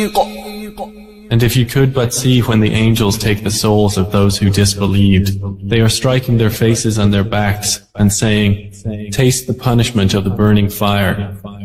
And if you could but see when the angels take the souls of those who disbelieved, they are striking their faces on their backs and saying, "Taste the punishment of the burning fire."